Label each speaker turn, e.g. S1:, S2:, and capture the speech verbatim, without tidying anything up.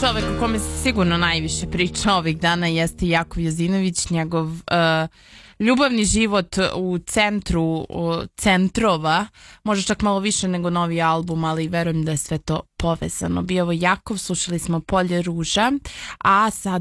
S1: čovek o kome se sigurno najviše priča ovih dana jeste Jakov Jozinović, njegov uh, ljubavni život u centru uh, centrova, možda čak malo više nego novi album, ali verujem da je sve to povezano. Bio ovo Jakov, slušali smo Polje ruža, a sad